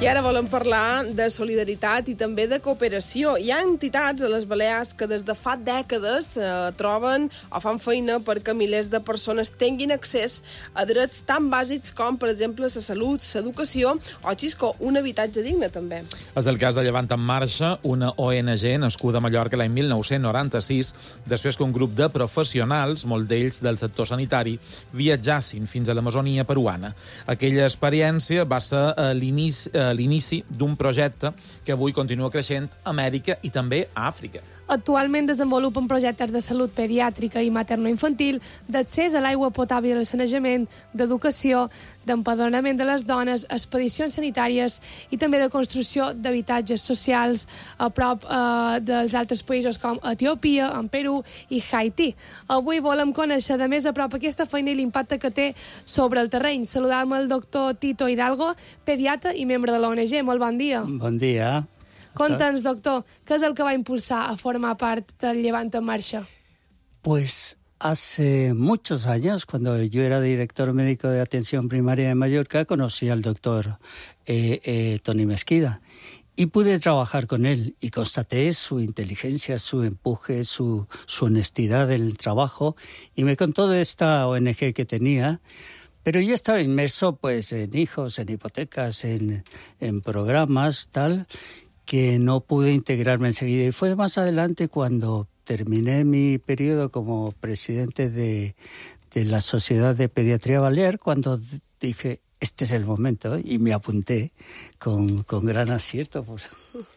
I ara volem parlar de solidaritat i també de cooperació. Hi ha entitats a les Balears que des de fa dècades troben o fan feina perquè milers de persones tinguin accés a drets tan bàsics com, per exemple, la salut, l'educació o, xisco, un habitatge digne, també. És el cas de Llevant en Marxa, una ONG nascuda a Mallorca l'any 1996, després que un grup de professionals, molts d'ells del sector sanitari, viatjassin fins a l'Amazonia peruana. Aquella experiència va ser l'inici d'un projecte que avui continua creixent a Amèrica i també a Àfrica. Actualment desenvolupen projectes de salut pediàtrica i materno-infantil, d'accés a l'aigua potable i al sanejament, d'educació, d'empadronament de les dones, expedicions sanitàries i també de construcció d'habitatges socials a prop dels altres països com Etiòpia, en Perú i Haití. Avui volem conèixer de més a prop aquesta feina i l'impacte que té sobre el terreny. Saludam el doctor Tito Hidalgo, pediatra i membre de l'ONG. Molt bon dia. Bon dia. Conta'ns, doctor, què és el que va impulsar a formar part del Llevant en Marxa? Pues hace muchos años, cuando yo era director médico de atención primaria de Mallorca, conocí al doctor Toni Mesquida y pude trabajar con él y constaté su inteligencia, su empuje, su honestidad en el trabajo y me contó de esta ONG que tenía. Pero yo estaba inmerso pues en hijos, en hipotecas, en programas, tal, que no pude integrarme enseguida. Y fue más adelante cuando terminé mi periodo como presidente de la Sociedad de Pediatría Balear, cuando dije, este es el momento, y me apunté con gran acierto. Pues.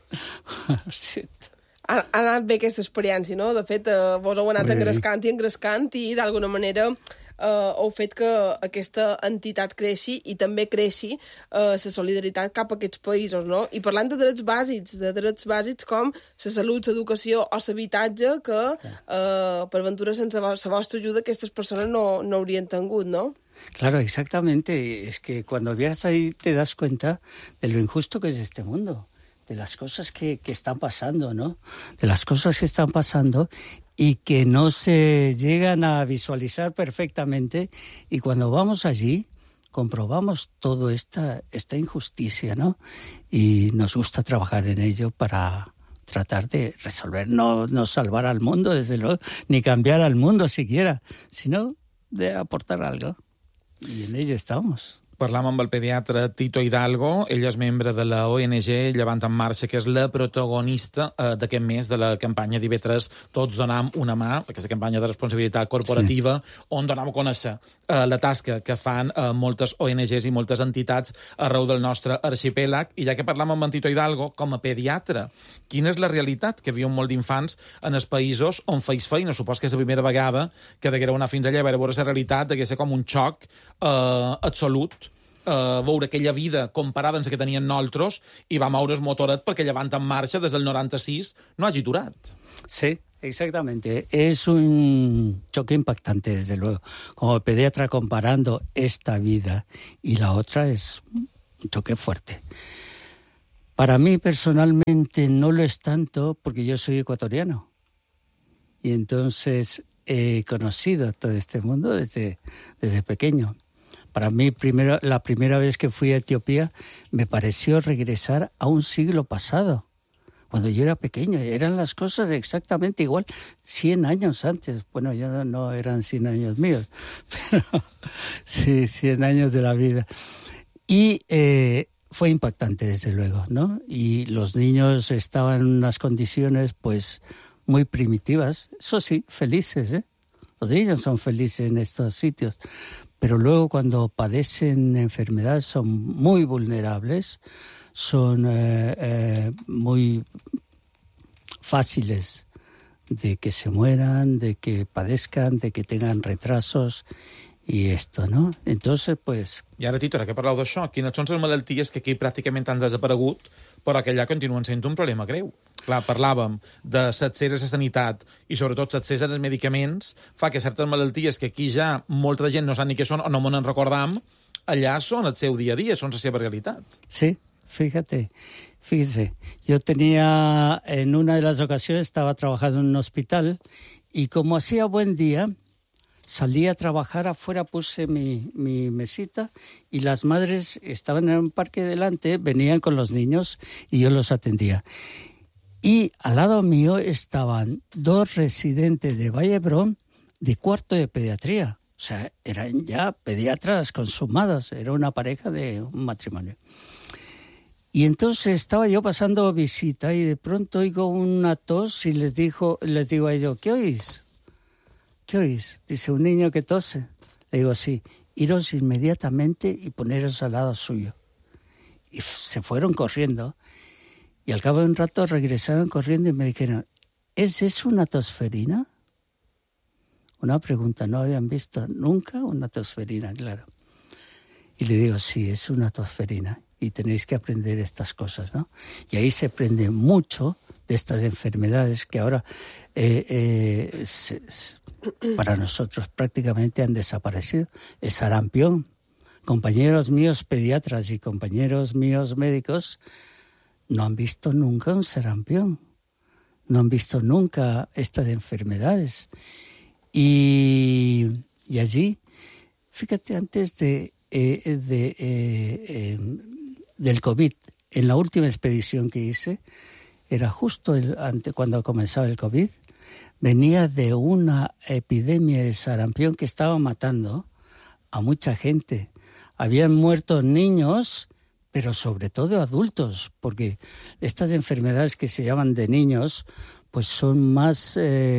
Ha anat bé aquesta experiència, no? De fet, vos heu anat engrescant i d'alguna manera heu fet que aquesta entitat creixi i també creixi la solidaritat cap a aquests països, no? I parlant de drets bàsics com la salut, l'educació o l'habitatge, que per ventura sense la vostra ajuda aquestes persones no haurien tingut, no? Claro, exactamente. Es que cuando viajas ahí te das cuenta de lo injusto que es este mundo, de las cosas que están pasando, ¿no? De las cosas que están pasando y que no se llegan a visualizar perfectamente. Y cuando vamos allí, comprobamos toda esta injusticia, ¿no? Y nos gusta trabajar en ello para tratar de resolver, no salvar al mundo, desde luego, ni cambiar al mundo siquiera, sino de aportar algo. Y en ello estamos. Parlam amb el pediatre Tito Hidalgo, ell és membre de la ONG Llevant en Marxa, que és la protagonista d'aquest mes de la campanya d'IV3 Tots donam una mà, aquesta campanya de responsabilitat corporativa, sí, on donem a conèixer la tasca que fan moltes ONGs i moltes entitats arreu del nostre arxipèlag. I ja que parlam amb en Tito Hidalgo, com a pediatre, quina és la realitat que viuen molt d'infants en els països on feis feina? Supos que és la primera vegada que deguereu anar fins allà a veure la realitat, degué ser com un xoc absolut, veure aquella vida comparada amb la que tenien nosaltres i va moure el motoret perquè Llevant en Marxa des del 96 no hagi aturat. Sí, exactamente. Es un choque impactante, desde luego. Como pediatra, comparando esta vida y la otra, es un choque fuerte. Para mí, personalmente, no lo es tanto porque yo soy ecuatoriano. Y entonces he conocido todo este mundo desde pequeño. Para mí, la primera vez que fui a Etiopía, me pareció regresar a un siglo pasado. Cuando yo era pequeño, eran las cosas exactamente igual, 100 años antes. Bueno, ya no eran 100 años míos, pero sí, 100 años de la vida. Y fue impactante, desde luego, ¿no? Y los niños estaban en unas condiciones, pues, muy primitivas. Eso sí, felices, ¿eh? Los niños son felices en estos sitios. Pero luego cuando padecen enfermedades son muy vulnerables, son muy fáciles de que se mueran, de que padezcan, de que tengan retrasos i esto, no? Entonces, pues... I ara, Tito, ara que parleu d'això, quines són les malalties que aquí pràcticament han desaparegut, però que allà continuen sent un problema greu? Clar, parlàvem de l'accés a la sanitat i sobretot l'accés als medicaments, fa que certes malalties que aquí ja molta gent no sap ni què són o no me'n recordam, allà són el seu dia a dia, són la seva realitat. Sí, fíjese, yo tenía, en una de las ocasiones estaba trabajando en un hospital y como hacía buen día, salí a trabajar afuera, puse mi mesita y las madres estaban en un parque delante, venían con los niños y yo los atendía. Y al lado mío estaban 2 residentes de Vallebrón de cuarto de pediatría. O sea, eran ya pediatras consumadas, era una pareja de un matrimonio. Y entonces estaba yo pasando visita y de pronto oigo una tos y les digo a ellos, ¿qué oís? ¿Qué oís? Dice, un niño que tose. Le digo, sí, iros inmediatamente y poneros al lado suyo. Y se fueron corriendo. Y al cabo de un rato regresaron corriendo y me dijeron, ¿es eso una tosferina? Una pregunta, no habían visto nunca una tosferina, claro. Y le digo, sí, es una tosferina. Y tenéis que aprender estas cosas, ¿no? Y ahí se aprende mucho de estas enfermedades que ahora para nosotros prácticamente han desaparecido. El sarampión. Compañeros míos pediatras y compañeros míos médicos no han visto nunca un sarampión. No han visto nunca estas enfermedades. Y allí, fíjate, antes del COVID, en la última expedición que hice, era justo cuando comenzaba el COVID, venía de una epidemia de sarampión que estaba matando a mucha gente. Habían muerto niños, pero sobre todo adultos, porque estas enfermedades que se llaman de niños, pues son más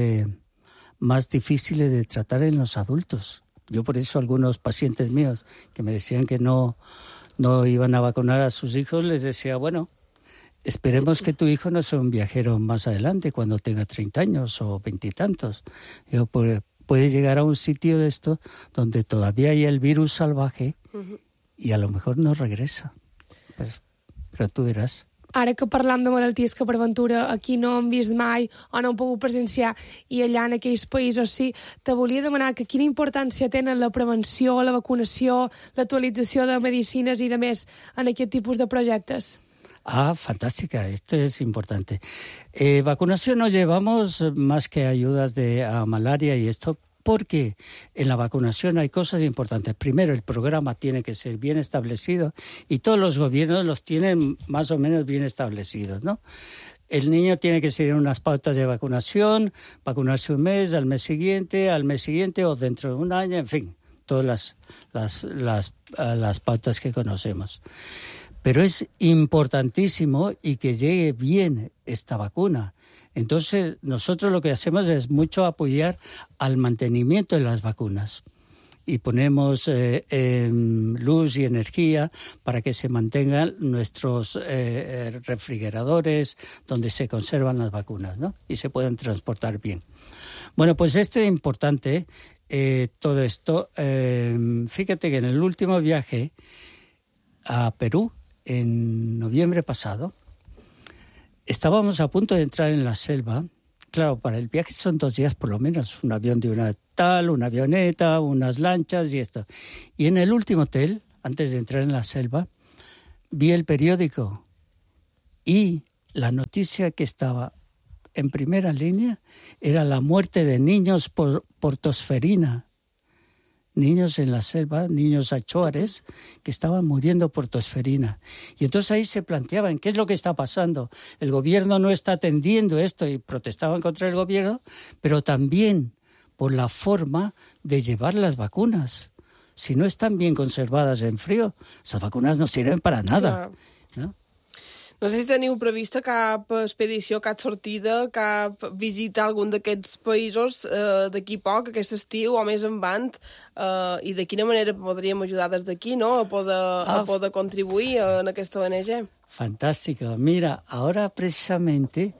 difíciles de tratar en los adultos. Yo por eso algunos pacientes míos que me decían que no iban a vacunar a sus hijos, les decía, bueno, esperemos que tu hijo no sea un viajero más adelante, cuando tenga 30 años o 20 y tantos. Digo, puede llegar a un sitio de esto donde todavía hay el virus salvaje y a lo mejor no regresa. Pues, però tu veràs. Ara que parlam de malalties que per ventura aquí no hem vist mai o no hem pogut presenciar i allà en aquells països sí, te volia demanar que quina importància tenen la prevenció, la vacunació, l'actualització de medicines i de més en aquest tipus de projectes. Ah, fantástica, esto es importante. Vacunación no llevamos más que ayudas a malaria y esto, porque en la vacunación hay cosas importantes. Primero, el programa tiene que ser bien establecido y todos los gobiernos los tienen más o menos bien establecidos, ¿no? El niño tiene que seguir unas pautas de vacunación, vacunarse un mes, al mes siguiente o dentro de un año, en fin, todas las pautas que conocemos. Pero es importantísimo y que llegue bien esta vacuna. Entonces, nosotros lo que hacemos es mucho apoyar al mantenimiento de las vacunas. Y ponemos luz y energía para que se mantengan nuestros refrigeradores donde se conservan las vacunas, ¿no? Y se puedan transportar bien. Bueno, pues esto es importante, todo esto. Fíjate que en el último viaje a Perú, en noviembre pasado, estábamos a punto de entrar en la selva. Claro, para el viaje son 2 días por lo menos, un avión de una avioneta, unas lanchas y esto. Y en el último hotel, antes de entrar en la selva, vi el periódico y la noticia que estaba en primera línea era la muerte de niños por tosferina. Niños en la selva, niños achuares, que estaban muriendo por tosferina. Y entonces ahí se planteaban, ¿qué es lo que está pasando? El gobierno no está atendiendo esto y protestaban contra el gobierno, pero también por la forma de llevar las vacunas. Si no están bien conservadas en frío, esas vacunas no sirven para nada, ¿no? No sé si teniu prevista cap expedició, cap sortida, cap visita a algun d'aquests països d'aquí poc, aquest estiu o més endavant, i de quina manera podríem ajudar des d'aquí, ¿no? a poder contribuir en aquesta ONG. Fantástico. Mira, ahora precisamente,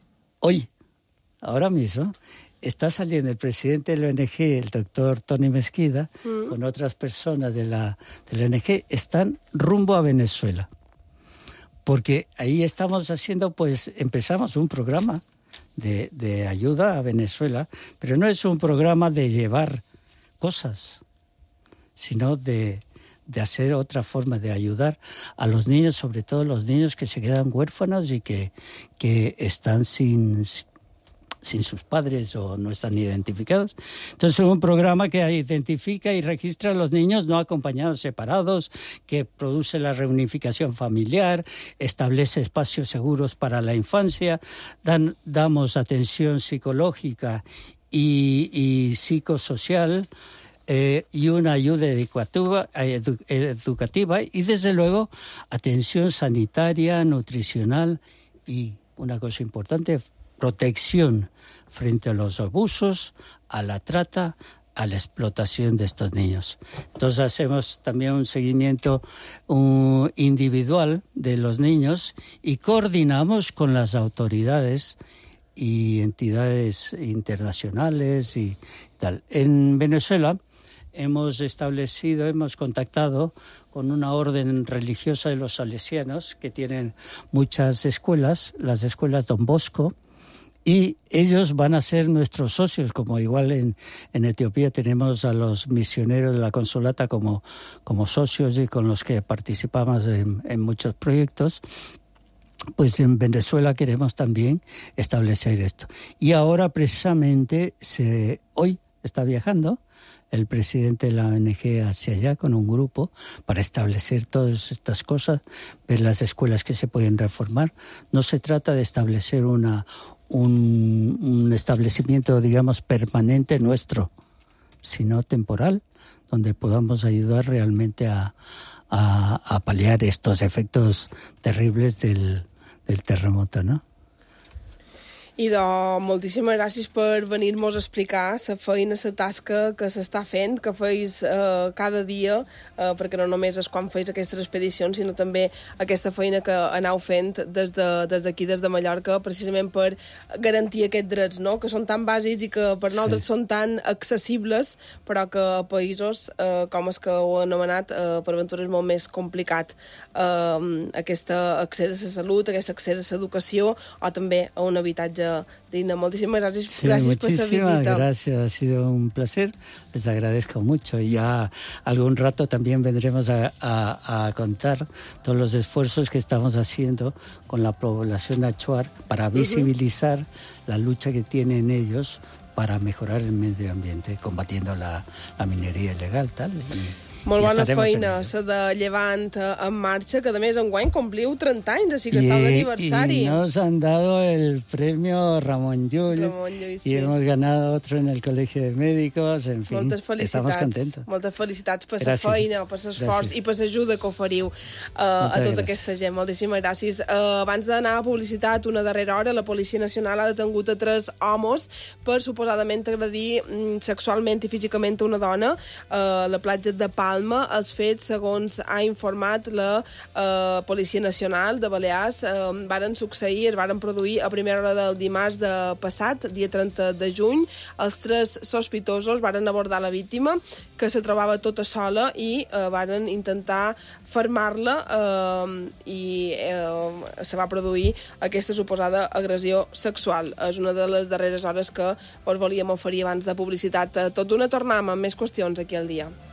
ahora mismo, está saliendo el presidente de la ONG, el doctor Tony Mesquida, con otras personas de la ONG, están rumbo a Venezuela. Porque ahí estamos haciendo, pues empezamos un programa de ayuda a Venezuela, pero no es un programa de llevar cosas, sino de hacer otra forma de ayudar a los niños, sobre todo los niños que se quedan huérfanos y que están sin sin sus padres o no están identificados. Entonces es un programa que identifica y registra a los niños no acompañados separados, que produce la reunificación familiar, establece espacios seguros para la infancia, damos atención psicológica y psicosocial, y una ayuda educativa y desde luego atención sanitaria, nutricional y una cosa importante, protección frente a los abusos, a la trata, a la explotación de estos niños. Entonces hacemos también un seguimiento individual de los niños y coordinamos con las autoridades y entidades internacionales y tal. En Venezuela hemos contactado con una orden religiosa de los salesianos que tienen muchas escuelas, las escuelas Don Bosco, y ellos van a ser nuestros socios, como igual en Etiopía tenemos a los misioneros de la Consolata como socios y con los que participamos en muchos proyectos. Pues en Venezuela queremos también establecer esto. Y ahora precisamente hoy está viajando el presidente de la ONG hacia allá con un grupo para establecer todas estas cosas, ver las escuelas que se pueden reformar. No se trata de establecer un establecimiento, digamos, permanente nuestro, sino temporal, donde podamos ayudar realmente a paliar estos efectos terribles del terremoto, ¿no? I moltíssimes gràcies per venir-nos a explicar la feina, la tasca que s'està fent, que feis cada dia, perquè no només és quan feis aquestes expedicions, sinó també aquesta feina que aneu fent des d'aquí, des de Mallorca, precisament per garantir aquests drets, no?, que són tan bàsics i que per nosaltres són tan accessibles, però que a països com els que heu anomenat, per aventura és molt més complicat. Aquest accés a la salut, aquest accés a l'educació o també a un habitatge digna. Moltísimas gracias, sí, gracias por esa visita. Muchísimas gracias, ha sido un placer, les agradezco mucho y ya algún rato también vendremos a contar todos los esfuerzos que estamos haciendo con la población achuar para visibilizar la lucha que tienen ellos para mejorar el medio ambiente, combatiendo la minería ilegal, tal. Molt bona feina, la de Llevant en marxa, que a més enguany compliu 30 anys, així que esteu d'aniversari. Y nos han dado el premio Ramon Llull, sí. Y hemos ganado otro en el Colegio de Médicos, en fin, estamos contentos. Moltes felicitats per la feina, per l'esforç i per l'ajuda que oferiu a tota aquesta gent. Moltíssimes gràcies. Abans d'anar a publicitat, una darrera hora, la Policia Nacional ha detengut a 3 homes per suposadament agredir sexualment i físicament una dona a la platja de Palma. Els fets, segons ha informat la Policia Nacional de Balears, varen succeir, es varen produir a primera hora del dimarts passat, dia 30 de juny. Els 3 sospitosos varen abordar la víctima, que se trobava tota sola, i varen intentar fermar-la i se va produir aquesta suposada agressió sexual. És una de les darreres hores que us volíem oferir abans de publicitat. Tot d'una tornem amb més qüestions aquí al dia.